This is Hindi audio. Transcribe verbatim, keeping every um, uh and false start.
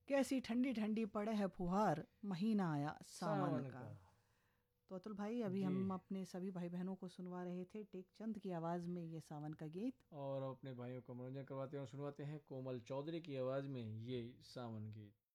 कैसी ठंडी ठंडी पड़े है फुहार, महीना आया सावन सावन का। का। तो अतुल भाई, अभी जी। हम अपने सभी भाई बहनों को सुनवा रहे थे टेक चंद की आवाज़ में ये सावन का गीत। और अपने भाइयों को मनोरंजन करवाते हैं और सुनवाते हैं कोमल चौधरी की आवाज़ में ये सावन गीत।